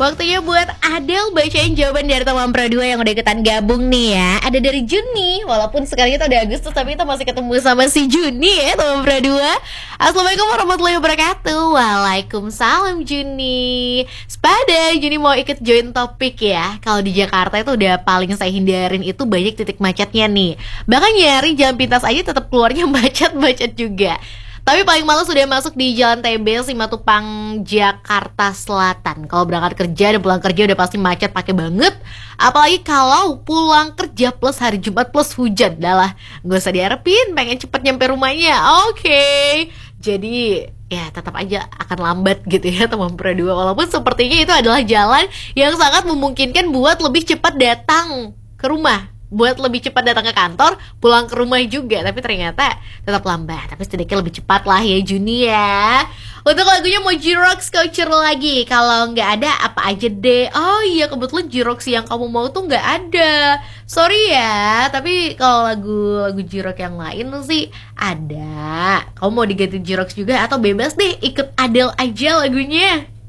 Waktunya buat Adele bacain jawaban dari teman Pro 2 yang udah ikutan gabung nih ya. Ada dari Juni, walaupun sekarang kita udah Agustus tapi kita masih ketemu sama si Juni ya teman Pro 2. Assalamualaikum warahmatullahi wabarakatuh. Waalaikumsalam Juni. Sepada Juni mau ikut join topik ya. Kalau di Jakarta itu udah paling saya hindarin itu banyak titik macetnya nih. Bahkan nyari jalan pintas aja tetap keluarnya macet-macet juga. Tapi paling males sudah masuk di Jalan TB Simatupang, Jakarta Selatan. Kalau berangkat kerja dan pulang kerja udah pasti macet pakai banget. Apalagi kalau pulang kerja plus hari Jumat plus hujan. Dah lah, gak usah diharapin, pengen cepet nyampe rumahnya. Oke. Jadi ya tetap aja akan lambat gitu ya teman Pro 2. Walaupun sepertinya itu adalah jalan yang sangat memungkinkan buat lebih cepat datang ke rumah, buat lebih cepat datang ke kantor, pulang ke rumah juga. Tapi ternyata tetap lambat. Tapi setidaknya lebih cepat lah ya Juni ya. Untuk lagunya mau J-Rocks Culture lagi. Kalau nggak ada apa aja deh. Oh iya, kebetulan J-Rocks yang kamu mau tuh nggak ada. Sorry ya. Tapi kalau lagu J-Rock yang lain sih ada. Kamu mau diganti J-Rocks juga atau bebas deh ikut Adele aja lagunya.